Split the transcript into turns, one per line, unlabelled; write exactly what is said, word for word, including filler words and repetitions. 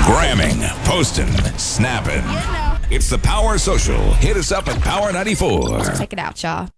Gramming, posting, snapping. It's the Power Social. Hit us up at Power ninety-four.
Check it out, y'all.